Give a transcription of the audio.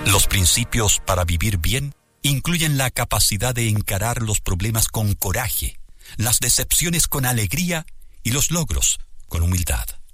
Los principios para vivir bien incluyen la capacidad de encarar los problemas con coraje, las decepciones con alegría y los logros con humildad.